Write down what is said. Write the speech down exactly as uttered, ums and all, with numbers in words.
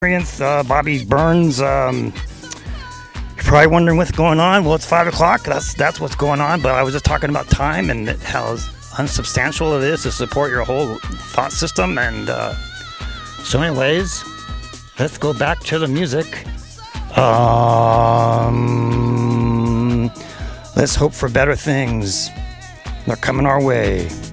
experience. Uh, Bobby Burns. Um, you're probably wondering what's going on. Well, it's five o'clock. That's that's what's going on. But I was just talking about time and how unsubstantial it is to support your whole thought system. And uh, so, anyways, let's go back to the music. Um, let's hope for better things. They're coming our way.